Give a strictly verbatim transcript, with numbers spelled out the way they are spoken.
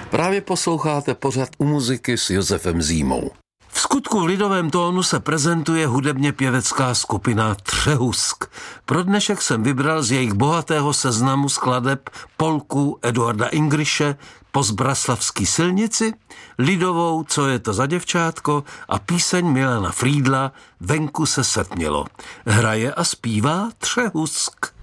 Právě posloucháte pořad U muziky s Josefem Zímou. V skutku v lidovém tónu se prezentuje hudebně pěvecká skupina Třehusk. Pro dnešek jsem vybral z jejich bohatého seznamu skladeb polku Eduarda Ingriše Po Zbraslavský silnici, lidovou Co je to za děvčátko a píseň Milana Frýdla Venku se setmělo. Hraje a zpívá Třehusk.